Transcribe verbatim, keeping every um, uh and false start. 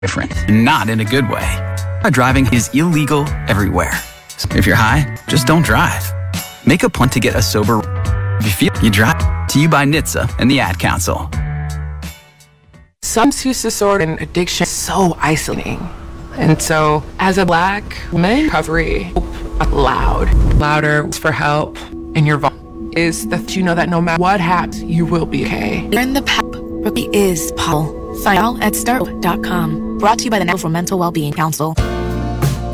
different, not in a good way. Driving is illegal everywhere. So if you're high, just don't drive. Make a plan to get a sober. If you feel you drive. To you by N H T S A and the Ad Council. Substance disorder and addiction is so isolating. And so, as a Black woman, recovery loud, louder for help, and your voice is that you know that no matter what happens, you will be okay. Learn the path. Rookie is Paul. Find out at start dot com. Brought to you by the National Mental Wellbeing Council.